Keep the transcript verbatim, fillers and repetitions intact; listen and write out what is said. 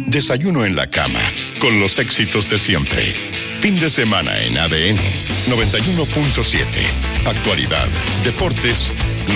Desayuno en la cama, con los éxitos de siempre. Fin de semana en A D N noventa y uno punto siete. Actualidad, deportes,